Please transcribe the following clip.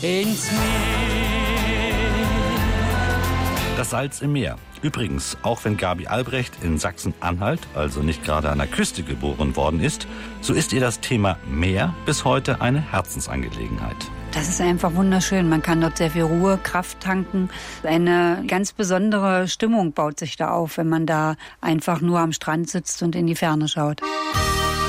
ins Meer. Das Salz im Meer. Übrigens, auch wenn Gabi Albrecht in Sachsen-Anhalt, also nicht gerade an der Küste geboren worden ist, so ist ihr das Thema Meer bis heute eine Herzensangelegenheit. Das ist einfach wunderschön. Man kann dort sehr viel Ruhe, Kraft tanken. Eine ganz besondere Stimmung baut sich da auf, wenn man da einfach nur am Strand sitzt und in die Ferne schaut.